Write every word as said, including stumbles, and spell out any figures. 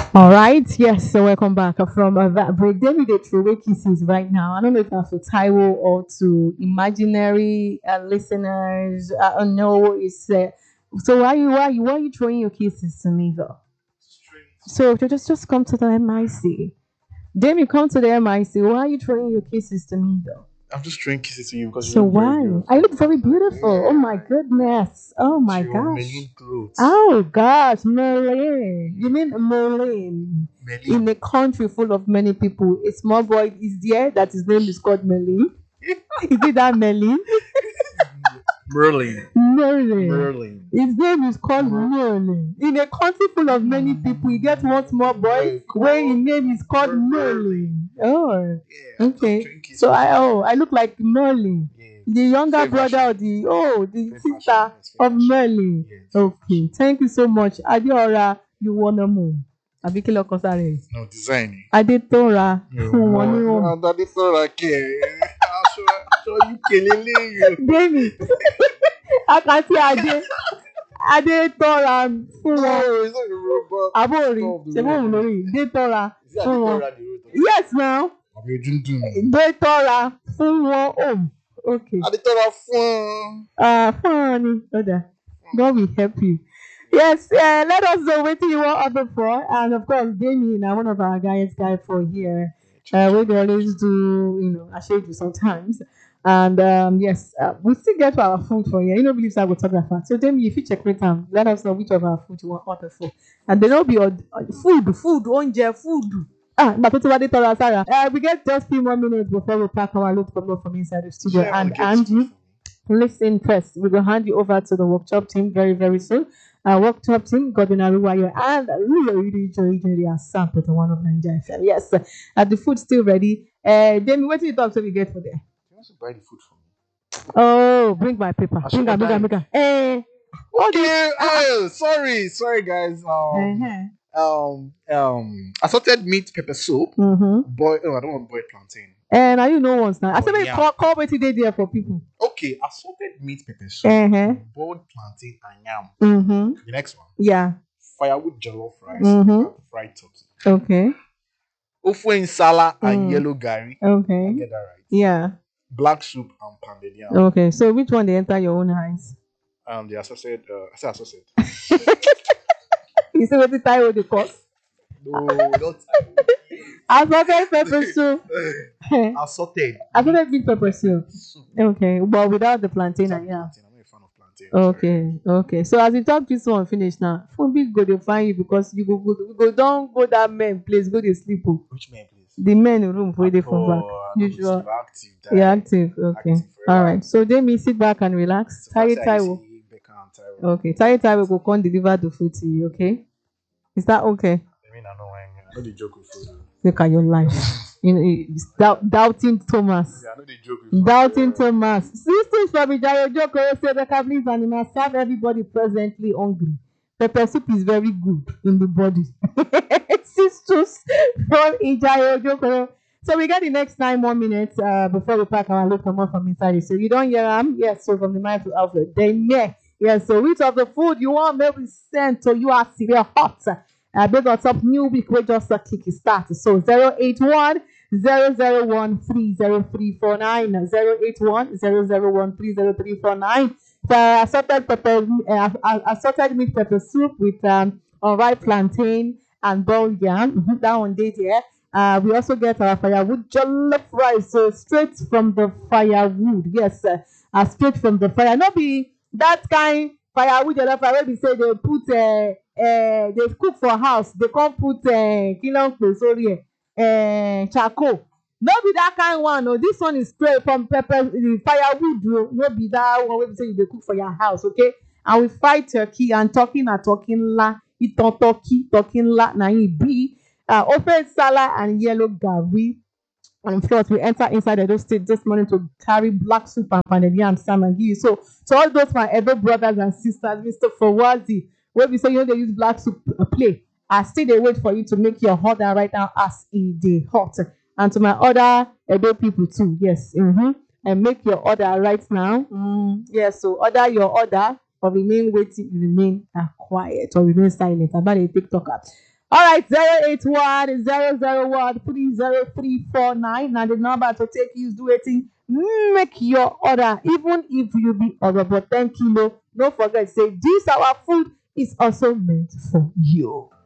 All right, yes, so welcome back from uh, that break. Then we did throwaway kisses right now. I don't know if that's to Taiwo or to imaginary uh, listeners. I don't know. It's uh, so why you why you why you throwing your kisses to me though? So to just just come to the M I C. Then you come to the M I C. Why are you throwing your kisses to me though? I'm just throwing kisses to you because you So look very why? beautiful. I look very beautiful. Oh my goodness. Oh my Your gosh. Merlin clothes. Oh gosh, Merlin. You mean Merlin? Merlin. In a country full of many people, a small boy is there that his name is called Merlin. Is it that Merlin? Merlin. Merlin. Merlin. His name is called Mer- Merlin. In a country full of many people, you get one small boy where his name is called Merlin. Oh, Yeah, I'm just okay. throwing kisses. So I oh I look like Merlin, Yeah. the younger Fair brother fashion. of the oh the Fair sister fashion, yes, fair of fashion. Merlin. Yes. Okay, thank you so much. Adeora, you wanna move? Abikilo Kosare. No designing. Adetora fún wọn ní No, wọn. daddy thought I care. I'll show, show you killing you. Demi, Akati Ade, Adetora fún wọn. No, it's not a robot. Àbórí, Top of the ṣe fún òun road. lórí, Adetora Is that fún the wọn. door at the road? Yes now, Àbí ojú ń dùn mí. Adetora fún wọn home. Okay. Adétọ́lá fún. Uh, funny. Brother. God will help you. Yes, uh, let us know what you want other for. And of course, Damien, uh, one of our guys guy for here. Uh, we always do, you know, I shade you sometimes. And um, yes, uh, we still get to our food for here. You know, believe I will talk about. So Damien, if you check with them, let us know which of our food you want order for. And there will be uh, food, food, onje, food. Ah, but it's about the Sarah. Uh, we get just few more minutes before we pack our load from from inside the studio. Yeah, and I'll get Angie, stuff. listen first. We will hand you over to the workshop team very, very soon. Our workshop team, Godwin Aruwayo and Lulu Joy Assam, the one of Nigeria F M. Yes, uh, the food's still ready. Uh, Demi, what do you talk so we get for there? You want to buy the food for me? Oh, bring my paper. I should Bring her, bring her, order bring her. Eh, what do you- Okay, oh, sorry, sorry guys. Um, Uh-huh. um, um, assorted meat pepper soup. Mhm. Boy, oh, I don't want boiled plantain. And I you know once now. I Oh, said, maybe yeah. call, call what they there for people. Okay, assorted meat pepper soup. Uh-huh. Boiled plantain and yam. Mm-hmm. The next one, Yeah. firewood jollof rice Mhm. and fried tops. Okay. Ofu insala and Mm. yellow gari. I Okay. get that right. Yeah. Black soup and pounded yam. Okay. So which one they enter your own eyes? Um, the associate, uh, I said associate. You see what the time with the cost? No, not Assorted pepper soup. assorted. Assorted big pepper soup. Soup. Okay, but without the plantain Without and yeah. plantain. I'm not a fan of plantain. I'm sorry. Okay, okay. So as we talk this one finish now, phone big go dey find you because you go go you go don't go that men place go dey sleep oh. Which man, please? The men room for dey from back. Oh, I know Usual. this active. die. Yeah, active. Okay. Active forever. All right. So then me sit back and relax. So far, Taye say I Taiwo. see Becca and Taiwo. Okay. Taye Taiwo go come deliver the food to you. Okay. Is that okay? I mean, I know when I know the joke with food. Look at your life. You know, it's doubt, doubting Thomas. Yeah, I know the joke with food. Doubting Thomas. Sisters from Ijayo Joko say the Catholics and it must serve everybody presently hungry. Pepper soup is very good in the body. Sisters from Ijayo Joko. So we got the next nine more minutes uh, before we pack our load from from inside. So you don't hear them? Yes, so from the mind to outlet. Then yeah. Yes, so which of the food you want maybe sent to you are severe hot. Uh, based on top new week, we just a kick start. So zero eight one zero zero one three zero three four nine zero eight one zero zero one three zero three four nine. The assorted pepper, uh, uh, assorted meat pepper soup with um, unripe plantain and boiled yam. Mm-hmm, that one did here. Uh, we also get our firewood jollof rice, so straight from the firewood. Yes, uh, uh, straight from the fire. Not be that kind firewood jollof rice wey be say they put uh, uh, they cook for house, they come put uh, kilon pe sórí ẹ uh, charcoal. No be that kind one. No, this one is straight from pepper the firewood. No, no be that one wey be say you dey cook for your house, okay? And we fry turkey and turkey na turkey ńlá, itan turkey, turkey ńlá na im be. Uh, ofe salad and yellow garri. And of course, we enter inside Edo State this morning to carry black soup and pounded yam, Sam and give you. So, to all those my Edo brothers and sisters, Mister Fawazi, where we say you know they use black soup uh, play, I still they wait for you to make your order right now as e dey hot. And to my other Edo people too, yes, mm-hmm. And make your order right now. Mm, yes, so order your order or remain waiting, remain uh, quiet or remain silent. About a TikToker. Alright, zero eight one zero zero one three zero three four nine. Now the number to take you is do eighteen. Make your order, even if you be over but ten kilo. Don't forget, say this our food is also meant for you.